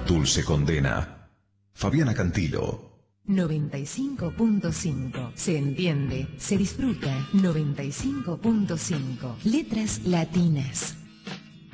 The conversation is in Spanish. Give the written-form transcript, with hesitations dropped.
Dulce Condena. Fabiana Cantilo. 95.5. Se entiende, se disfruta. 95.5. Letras latinas.